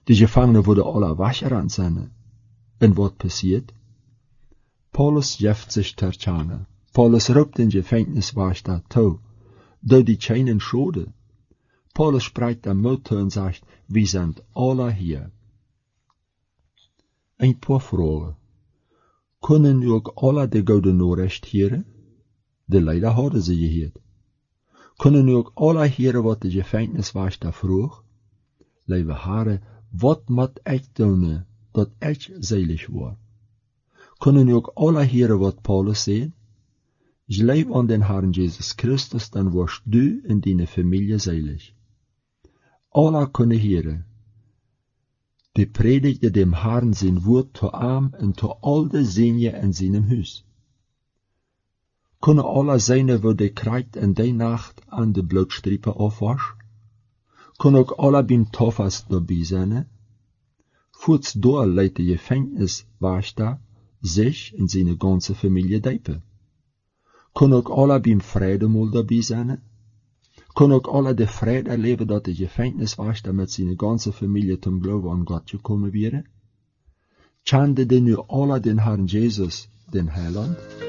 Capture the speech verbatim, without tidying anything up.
Die Gefangenen worden alle weggerannt zijn. En wat passiert? Paulus jeft sich ter Tjane. Paulus roept den Gefängniswärter toe. Do die Tjenen schode. Paulus spricht am Mut und sagt, wir sind alle hier. Ein paar Fragen. Kunnen ook alle de Gouden Noorrecht heren? De leider hadden ze geheerd. Kunnen ook alle heren wat de Gefängniswärter vroeg? Lieve Hare, wat moet ik doen, dat ik selig word? Kunnen ook alle heren wat Paulus zei? Geleef aan den Herrn Jesus Christus, dan wirst du en deine Familie selig. Alle kunnen heren, die predigde dem Herrn zijn woord te arm en te al de zinje in zijn huis. Kunnen alle zijn wo de krijgt en de nacht aan de bloedstrippen afwas? Kunnen ook alle beim Tofas dabei zijn? Voorts door leidt de Gefängniswärter sich en zijn ganze Familie deipen. Kunnen ook alle beim Vredemal dabei zijn? Kunnen ook alle de Vrede erleben, dat de Gefängniswärter met zijn ganze Familie zum Glauben an Gott gekommen wäre? Chande de nu alle den Herrn Jesus, den Heiland?